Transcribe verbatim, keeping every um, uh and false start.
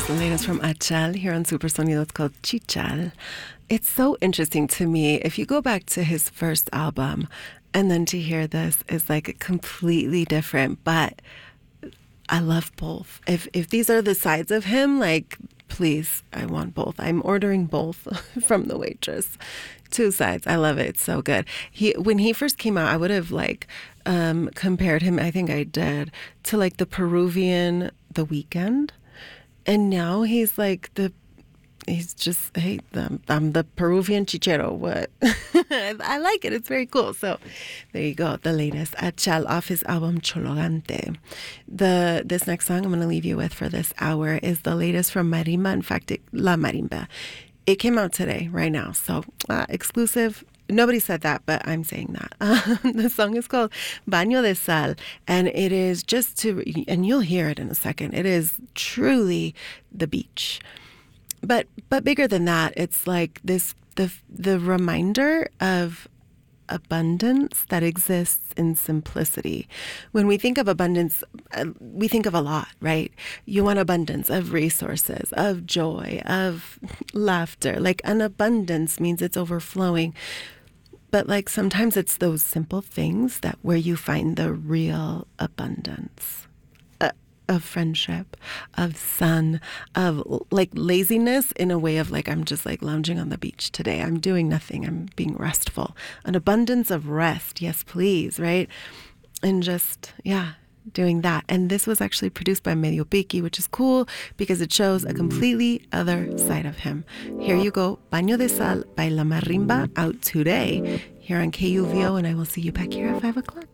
is the latest from Achal here on Supersonido. It's called Chichal. It's so interesting to me. If you go back to his first album and then to hear this is like completely different, but I love both. If if these are the sides of him, like, please, I want both. I'm ordering both from the waitress. Two sides. I love it. It's so good. He when he first came out, I would have like um, compared him, I think I did, to like the Peruvian The Weeknd. And now he's like the he's just, hey, I'm, I'm the Peruvian Chichero. What? I like it. It's very cool. So there you go. The latest Achal off his album Chologante. The This next song I'm going to leave you with for this hour is the latest from Marimba. In fact, it, La Marimba. It came out today, right now. So uh, exclusive. Nobody said that, but I'm saying that. Uh, the song is called Baño de Sal, and it is just to, and you'll hear it in a second, it is truly the beach. But but bigger than that, it's like this the the reminder of abundance that exists in simplicity. When we think of abundance, uh, we think of a lot, right? You want abundance of resources, of joy, of laughter. Like an abundance means it's overflowing. But like sometimes it's those simple things that where you find the real abundance. Of friendship, of sun, of like laziness in a way of like, I'm just like lounging on the beach today. I'm doing nothing. I'm being restful. An abundance of rest. Yes, please. Right. And just, yeah, doing that. And this was actually produced by Medio Piki, which is cool because it shows a completely other side of him. Here you go. Baño de Sal by La Marimba, out today here on K U V O. And I will see you back here at five o'clock.